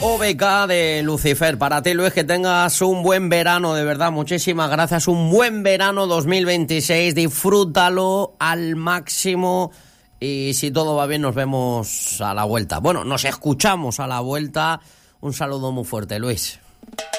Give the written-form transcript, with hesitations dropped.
OBK de Lucifer. Para ti, Luis, que tengas un buen verano, de verdad, muchísimas gracias. Un buen verano 2026, disfrútalo al máximo y si todo va bien nos vemos a la vuelta. Bueno, nos escuchamos a la vuelta. Un saludo muy fuerte, Luis.